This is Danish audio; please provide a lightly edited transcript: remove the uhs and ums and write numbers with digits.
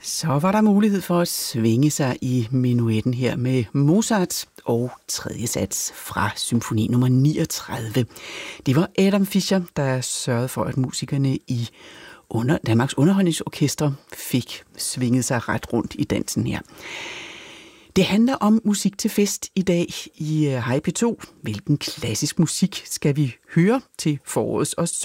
Så var der mulighed for at svinge sig i menuetten her med Mozart og tredje sats fra symfoni nummer 39. Det var Adam Fischer, der sørgede for, at musikerne i Danmarks Underholdningsorkester fik svinget sig ret rundt i dansen her. Det handler om musik til fest i dag i Hej P2. Hvilken klassisk musik skal vi høre til forårets og